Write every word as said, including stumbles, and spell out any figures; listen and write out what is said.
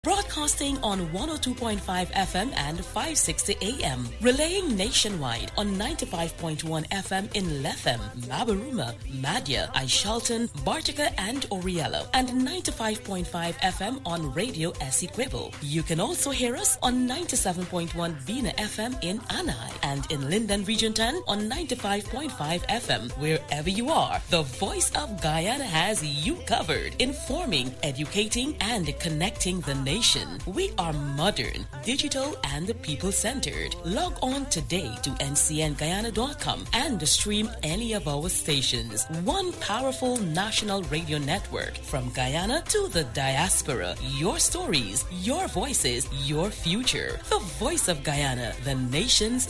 Broadcasting on one oh two point five F M and five sixty A M. Relaying nationwide on ninety-five point one F M in Lethem, Mabaruma, Madya, Aishalton, Bartica and Oriello, and ninety-five point five F M on Radio Essequibo. You can also hear us on ninety-seven point one Vina F M in Anai and in Linden Region ten on ninety-five point five F M. Wherever you are, the Voice of Guyana has you covered, informing, educating, and connecting the nation. We are modern, digital, and people-centered. Log on today to N C N Guyana dot com and stream any of our stations. One powerful national radio network from Guyana to the diaspora. Your stories, your voices, your future. The Voice of Guyana, the nation's